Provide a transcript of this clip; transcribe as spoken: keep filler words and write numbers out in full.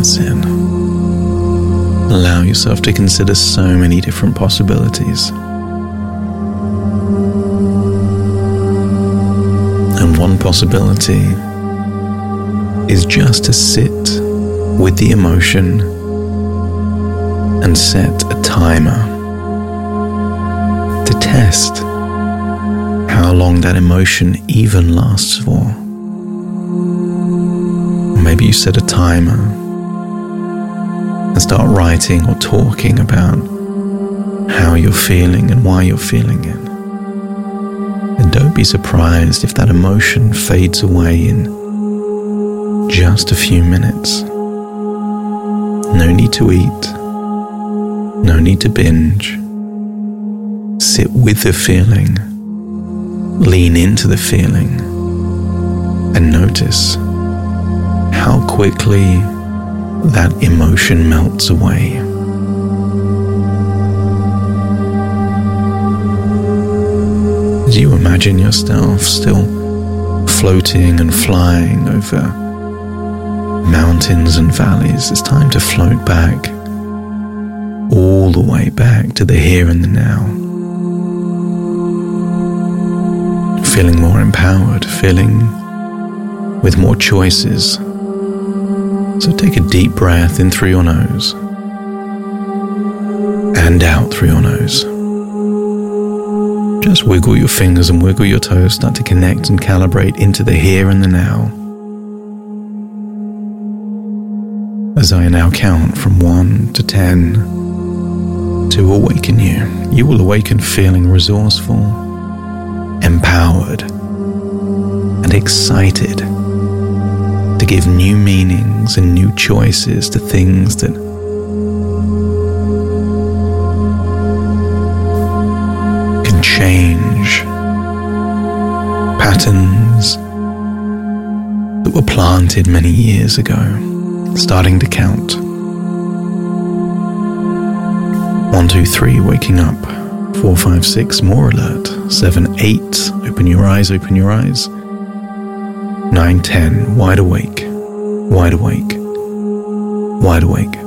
That's it. Allow yourself to consider so many different possibilities. And one possibility is just to sit with the emotion and set a timer to test how long that emotion even lasts for. Maybe you set a timer and start writing or talking about how you're feeling and why you're feeling it. And don't be surprised if that emotion fades away in just a few minutes. No need to eat. No need to binge. Sit with the feeling. Lean into the feeling. And notice how quickly that emotion melts away. As you imagine yourself still floating and flying over mountains and valleys, it's time to float back, all the way back to the here and the now. Feeling more empowered, feeling with more choices. So take a deep breath in through your nose and out through your nose. Just wiggle your fingers and wiggle your toes, start to connect and calibrate into the here and the now. As I now count from one to ten to awaken you, you will awaken feeling resourceful, empowered, and excited to give new meanings and new choices to things that can change patterns that were planted many years ago. Starting to count. One, two, three, waking up. Four, five, six, more alert. Seven, eight, open your eyes, open your eyes. Nine, ten, wide awake, wide awake, wide awake.